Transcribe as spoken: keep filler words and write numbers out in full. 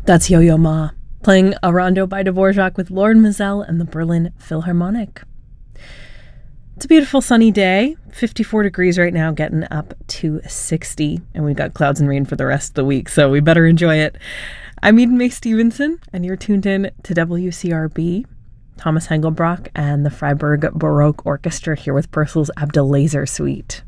That's Yo-Yo Ma, playing a rondo by Dvorak with Lord Mazel and the Berlin Philharmonic. It's a beautiful sunny day, fifty-four degrees right now, getting up to sixty, and we've got clouds and rain for the rest of the week, so we better enjoy it. I'm Eden Mae Stevenson, and you're tuned in to W C R B. Thomas Hengelbrock and the Freiburg Baroque Orchestra here with Purcell's Abdelazer Suite.